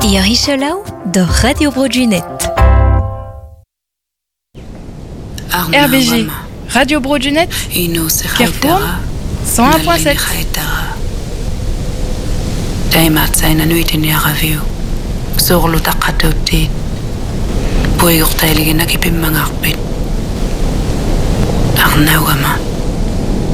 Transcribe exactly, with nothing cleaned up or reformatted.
Yarichelau de Radio Brodunet. R B J, Radio Brodunet, Carrefour, cent un point sept. دايما ساينا نويتني يا غافيو زغلو تقدو بديد بوي يغتالي ناكي بمغاقبين أغنى وما